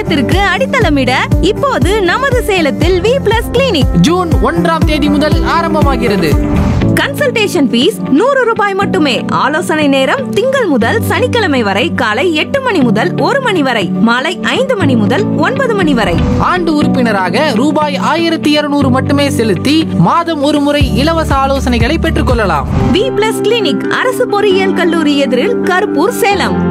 முன்னேற்றத்திற்கு அடித்தளமிட இப்போது நமது சேலத்தில் வி பிளஸ் கிளினிக் ஜூன் 1ஆம் தேதி முதல் ஆரம்பமாகிறது. கன்சல்டேஷன் ஃபீஸ் 100 ரூபாய் மட்டுமே. ஆலோசனை நேரம் திங்கள் முதல் சனிக்கிழமை வரை காலை 8 மணி முதல் 1 மணி வரை, மாலை 5 மணி முதல் 9 மணி வரை. ஆண்டு உறுப்பினராக ரூபாய் 1200 மட்டுமே செலுத்தி மாதம் ஒரு முறை இலவச ஆலோசனைகளை பெற்றுக் கொள்ளலாம். வி பிளஸ் கிளினிக், அரசு பொறியியல் கல்லூரி எதிரில், கருப்பூர், சேலம்.